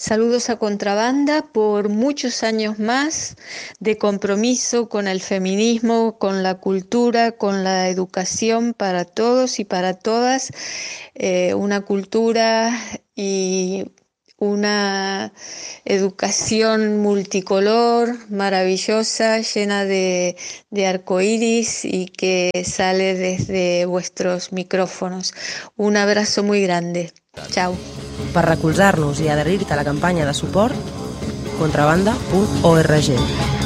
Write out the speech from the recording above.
Saludos a Contrabanda por muchos años más de compromiso con el feminismo, con la cultura, con la educación para todos y para todas. Una cultura y una educación multicolor, maravillosa, llena de arcoíris y que sale desde vuestros micrófonos. Un abrazo muy grande. Chao. Per recolzar-nos i adherir-te a la campanya de suport, contrabanda.org.